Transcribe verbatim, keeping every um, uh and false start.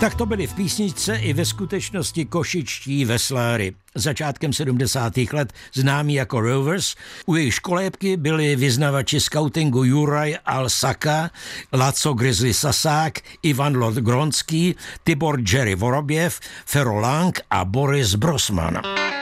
Tak to byli v písničce i ve skutečnosti košičtí vesláři. Začátkem sedmdesátých let známí jako Rovers. U jejich školébky byli vyznavači skautingu Juraj Al-Saka, Laco Grizzly Sasák, Ivan Lod Gronský, Tibor Jerry Vorobjev, Fero Lang a Boris Brosman.